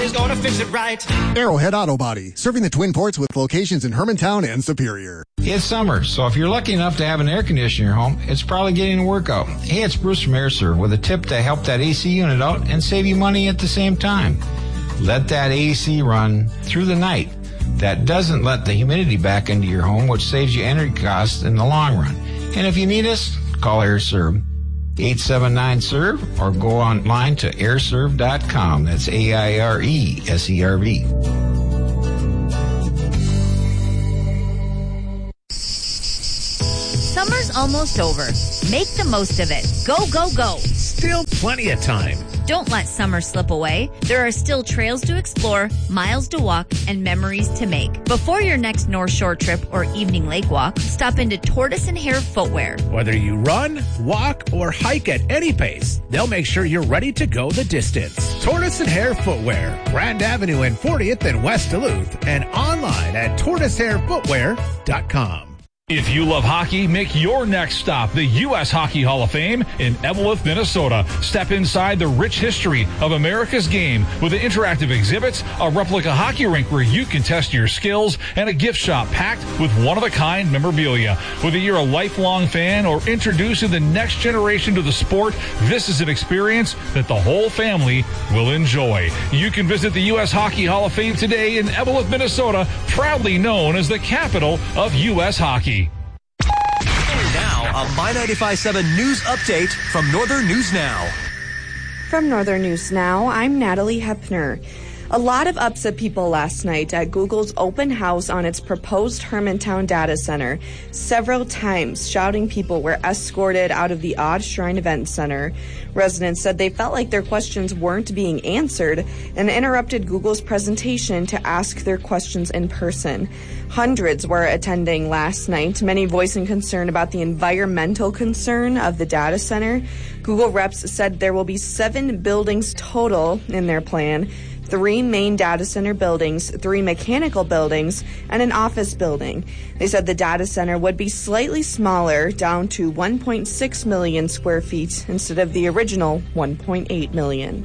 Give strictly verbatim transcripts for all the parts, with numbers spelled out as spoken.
He's gonna fix it right. Arrowhead Auto Body, serving the Twin Ports with locations in Hermantown and Superior. It's summer, so if you're lucky enough to have an air conditioner in your home, it's probably getting a workout. Hey, it's Bruce from AirServe with a tip to help that A C unit out and save you money at the same time. Let that A C run through the night. That doesn't let the humidity back into your home, which saves you energy costs in the long run. And if you need us, call AirServe. eight seven nine S E R V or go online to air serve dot com. That's A I R E S E R V. Summer's almost over. Make the most of it. Go, go, go. Still plenty of time. Don't let summer slip away. There are still trails to explore, miles to walk, and memories to make. Before your next North Shore trip or evening lake walk, stop into Tortoise and Hare Footwear. Whether you run, walk, or hike at any pace, they'll make sure you're ready to go the distance. Tortoise and Hare Footwear, Grand Avenue and fortieth in West Duluth, and online at tortoise hare footwear dot com. If you love hockey, make your next stop the U S Hockey Hall of Fame in Eveleth, Minnesota. Step inside the rich history of America's game with the interactive exhibits, a replica hockey rink where you can test your skills, and a gift shop packed with one-of-a-kind memorabilia. Whether you're a lifelong fan or introducing the next generation to the sport, this is an experience that the whole family will enjoy. You can visit the U S Hockey Hall of Fame today in Eveleth, Minnesota, proudly known as the capital of U S hockey. A My ninety-five point seven news update from Northern News Now. From Northern News Now, I'm Natalie Hepner. A lot of upset people last night at Google's open house on its proposed Hermantown data center. Several times, shouting people were escorted out of the Odd Shrine Event Center. Residents said they felt like their questions weren't being answered and interrupted Google's presentation to ask their questions in person. Hundreds were attending last night, many voicing concern about the environmental concern of the data center. Google reps said there will be seven buildings total in their plan. Three main data center buildings, three mechanical buildings, and an office building. They said the data center would be slightly smaller, down to one point six million square feet instead of the original one point eight million.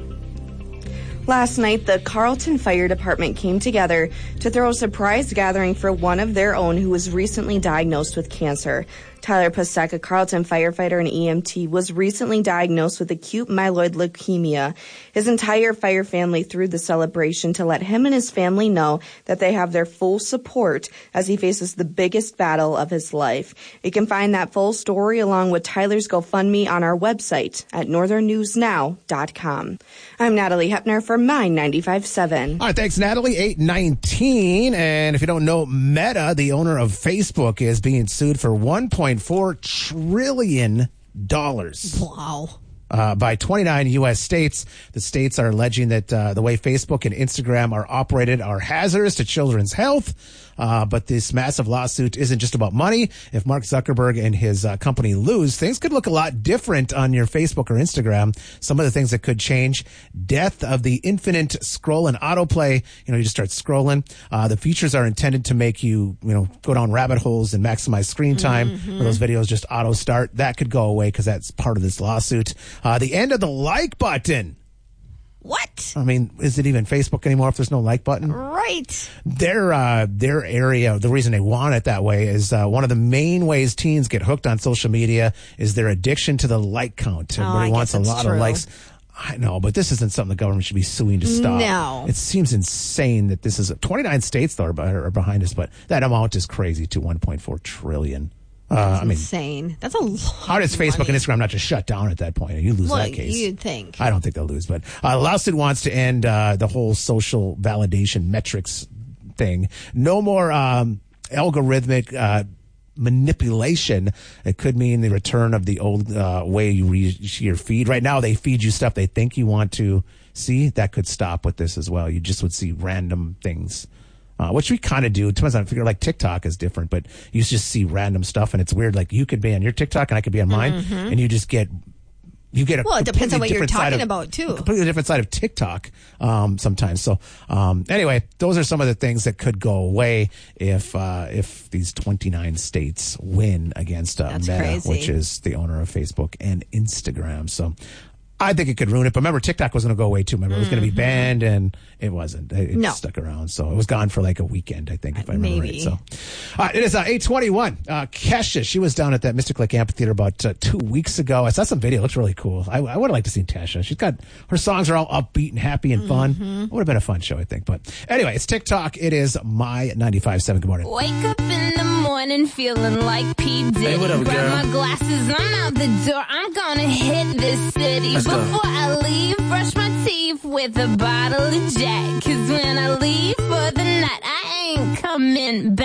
Last night, the Carleton Fire Department came together to throw a surprise gathering for one of their own who was recently diagnosed with cancer. Tyler Pasek, a Carleton firefighter and E M T, was recently diagnosed with acute myeloid leukemia. His entire fire family threw the celebration to let him and his family know that they have their full support as he faces the biggest battle of his life. You can find that full story along with Tyler's GoFundMe on our website at northern news now dot com. I'm Natalie Hepner for My ninety-five point seven. All right, thanks, Natalie. eight nineteen. And if you don't know, Meta, the owner of Facebook, is being sued for one point four trillion dollars. Wow. Uh, by twenty-nine U S states. The states are alleging that uh, the way Facebook and Instagram are operated are hazardous to children's health. Uh, but this massive lawsuit isn't just about money. If Mark Zuckerberg and his uh, company lose, things could look a lot different on your Facebook or Instagram. Some of the things that could change: death of the infinite scroll and autoplay. You know, you just start scrolling. Uh, the features are intended to make you, you know, go down rabbit holes and maximize screen time. Mm-hmm. Where those videos just auto start. That could go away because that's part of this lawsuit. Uh, the end of the like button. What? I mean, is it even Facebook anymore if there's no like button? Right. Their uh, their area, the reason they want it that way is uh, one of the main ways teens get hooked on social media is their addiction to the like count. Everybody oh, wants a lot true. of likes. I know, but this isn't something the government should be suing to stop. No. It seems insane that this is twenty-nine states, though, are behind us, but that amount is crazy to one point four trillion. Uh, I mean, insane. That's a lot. How does Facebook money. and Instagram not just shut down at that point? You lose well, that case. You'd think. I don't think they'll lose, but uh, the lawsuit wants to end uh, the whole social validation metrics thing. No more um, algorithmic uh, manipulation. It could mean the return of the old uh, way you read your feed. Right now, they feed you stuff they think you want to see. That could stop with this as well. You just would see random things. Uh, which we kind of do. It depends on, I figure like TikTok is different, but you just see random stuff and it's weird. Like you could be on your TikTok and I could be on mine mm-hmm. and you just get, you get a well, it depends on what you're talking of, about too. A completely different side of TikTok, um, sometimes. So, um, anyway, those are some of the things that could go away if, uh, if these twenty-nine states win against, uh, Meta, crazy. which is the owner of Facebook and Instagram. So, I think it could ruin it. But remember, TikTok was going to go away too. Remember, it was going to be banned, and it wasn't. It, it No. stuck around. So it was gone for like a weekend, I think, if I remember Maybe. right. So uh, it is uh, eight twenty-one. Uh, Kesha, she was down at that Mystic Lake Amphitheater about uh, two weeks ago. I saw some video. It looks really cool. I, I would have liked to see Tasha. She's got, her songs are all upbeat and happy and fun. Mm-hmm. It would have been a fun show, I think. But anyway, it's TikTok. It is My ninety-five point seven. Good morning. Wake up in the morning feeling like P. Diddy. Hey, what up, Grab girl? my glasses, I'm out the door. I'm gonna hit this city. Let's go. Before I leave, brush my teeth with a bottle of Jack. Cause when I leave for the night, I ain't coming back.